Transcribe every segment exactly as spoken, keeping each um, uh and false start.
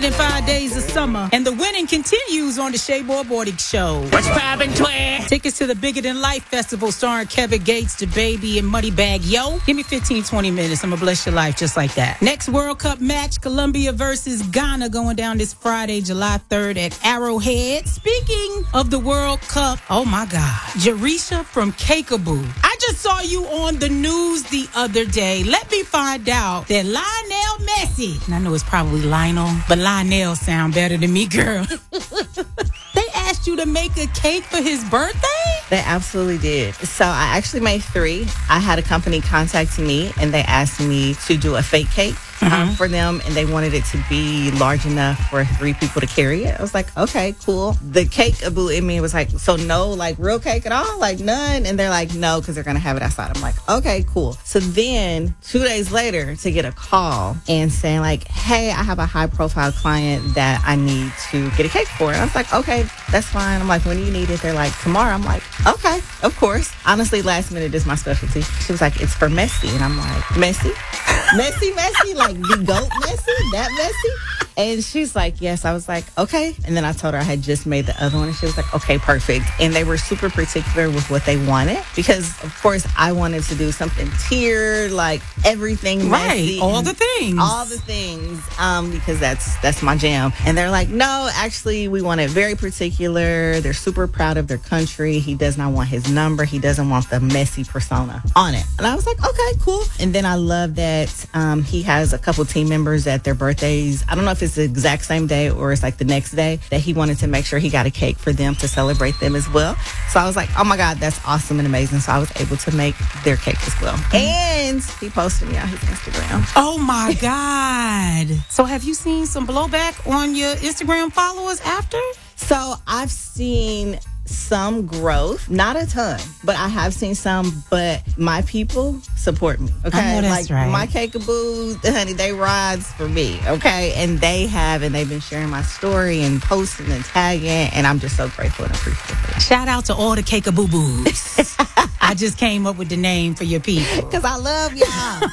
five days of summer, and the winning continues on the Shea Boy Boarding Show. What's poppin', twin? Tickets to the Bigger Than Life Festival starring Kevin Gates, the Baby, and Moneybagg Yo. Give me fifteen, twenty minutes. I'm going to bless your life just like that. Next World Cup match, Colombia versus Ghana, going down this Friday, July third at Arrowhead. Speaking of the World Cup, oh my God, Jerisha from Kickapoo. I just saw you on the news the other day. Let me find out that Lionel Messi, and I know it's probably Lionel, but Lionel sound better than me, girl. They asked you to make a cake for his birthday? They absolutely did. So I actually made three. I had a company contacting me, and they asked me to do a fake cake. Um, mm-hmm. for them, and they wanted it to be large enough for three people to carry it. I was like, okay, cool. The Kickapoo in me was like, so no, like, real cake at all? Like, none? And they're like, no, because they're going to have it outside. I'm like, okay, cool. So then, two days later, to get a call and saying, like, hey, I have a high-profile client that I need to get a cake for. And I was like, okay, that's fine. I'm like, when do you need it? They're like, tomorrow. I'm like, okay, of course. Honestly, last minute is my specialty. She was like, it's for Messi. And I'm like, Messi? Messy, messy, like the goat messy, that messy. And she's like, yes. I was like, okay. And then I told her I had just made the other one, and she was like, okay, perfect. And they were super particular with what they wanted because, of course, I wanted to do something tiered, like everything messy. Right, all the things. All the things, um, because that's that's my jam. And they're like, no, actually, we want it very particular. They're super proud of their country. He does not want his number. He doesn't want the messy persona on it. And I was like, okay, cool. And then I love that Um, he has a couple team members at their birthdays. I don't know if it's the exact same day or it's like the next day that he wanted to make sure he got a cake for them to celebrate them as well. So I was like, oh my God, that's awesome and amazing. So I was able to make their cake as well. And he posted me on his Instagram. Oh my God. So have you seen some blowback on your Instagram followers after? So I've seen some growth, not a ton, but I have seen some. But my people support me. Okay, I know that's like right. My Kickapoos, honey, they rides for me. Okay, and they have, and they've been sharing my story and posting and tagging, and I'm just so grateful and appreciative. Shout out to all the Kickaboo-boos. I just came up with the name for your people because I love y'all.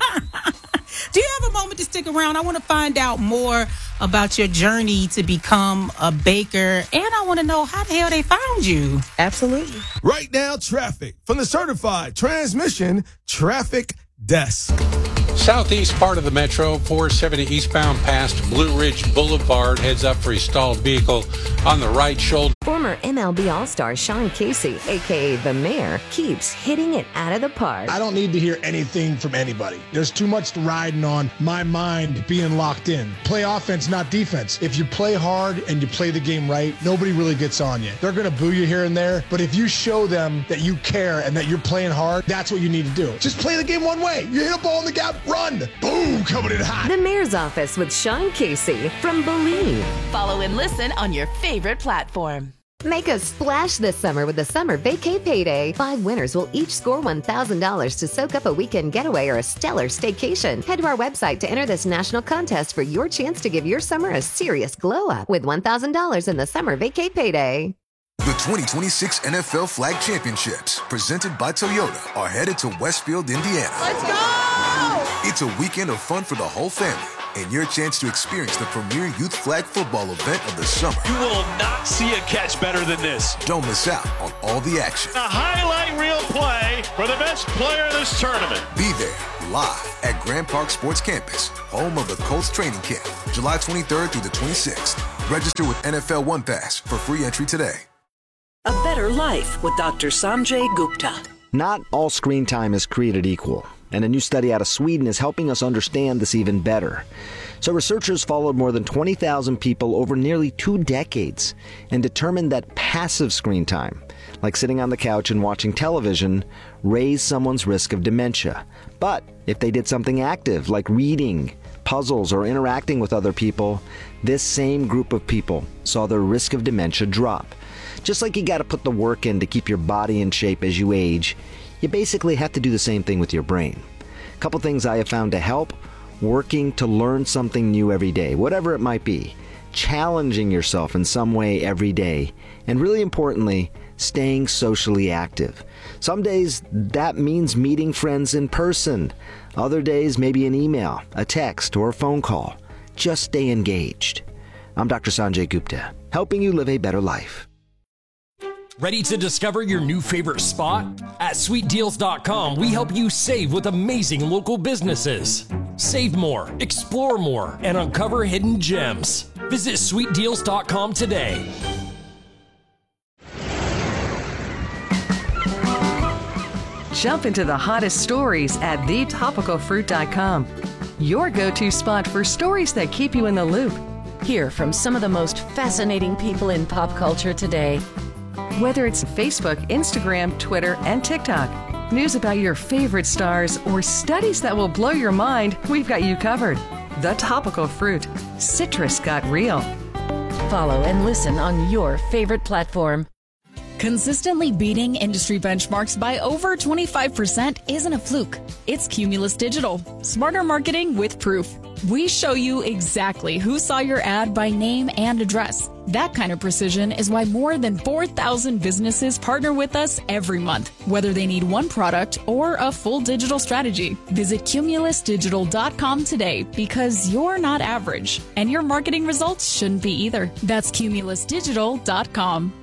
Do you have a moment to stick around? I want to find out more about your journey to become a baker, and I want to know how the hell they found you. Absolutely. Right now, traffic from the certified transmission traffic desk. Southeast part of the metro, four seventy eastbound past Blue Ridge Boulevard, heads up for a stalled vehicle on the right shoulder. Former M L B All-Star Sean Casey, a k a. The Mayor, keeps hitting it out of the park. I don't need to hear anything from anybody. There's too much riding on my mind being locked in. Play offense, not defense. If you play hard and you play the game right, nobody really gets on you. They're going to boo you here and there, but if you show them that you care and that you're playing hard, that's what you need to do. Just play the game one way. You hit a ball in the gap, run. Boom, coming in hot. The Mayor's Office with Sean Casey from Believe. Follow and listen on your favorite platform. Make a splash this summer with the Summer Vacay Payday. Five winners will each score one thousand dollars to soak up a weekend getaway or a stellar staycation. Head to our website to enter this national contest for your chance to give your summer a serious glow up with one thousand dollars in the Summer Vacay Payday. The twenty twenty-six N F L Flag Championships, presented by Toyota, are headed to Westfield, Indiana. Let's go! It's a weekend of fun for the whole family, and your chance to experience the premier youth flag football event of the summer. You will not see a catch better than this. Don't miss out on all the action. A highlight reel play for the best player in this tournament. Be there, live at Grand Park Sports Campus, home of the Colts training camp, July twenty-third through the twenty-sixth. Register with N F L One Pass for free entry today. A Better Life with Doctor Sanjay Gupta. Not all screen time is created equal, and a new study out of Sweden is helping us understand this even better. So researchers followed more than twenty thousand people over nearly two decades and determined that passive screen time, like sitting on the couch and watching television, raised someone's risk of dementia. But if they did something active, like reading, puzzles, or interacting with other people, this same group of people saw their risk of dementia drop. Just like you got to put the work in to keep your body in shape as you age, you basically have to do the same thing with your brain. A couple things I have found to help: working to learn something new every day, whatever it might be, challenging yourself in some way every day, and really importantly, staying socially active. Some days that means meeting friends in person. Other days maybe an email, a text, or a phone call. just stay engaged. I'm Doctor Sanjay Gupta, helping you live a better life. Ready to discover your new favorite spot? At sweet deals dot com, we help you save with amazing local businesses. Save more, explore more, and uncover hidden gems. Visit sweet deals dot com today. Jump into the hottest stories at the topical fruit dot com. Your go-to spot for stories that keep you in the loop. Hear from some of the most fascinating people in pop culture today. Whether it's Facebook, Instagram, Twitter, and TikTok, news about your favorite stars, or studies that will blow your mind, we've got you covered. The Topical Fruit. Citrus got real. Follow and listen on your favorite platform. Consistently beating industry benchmarks by over twenty-five percent isn't a fluke. It's Cumulus Digital. Smarter marketing with proof. We show you exactly who saw your ad by name and address. That kind of precision is why more than four thousand businesses partner with us every month, whether they need one product or a full digital strategy. Visit cumulus digital dot com today, because you're not average, and your marketing results shouldn't be either. That's cumulus digital dot com.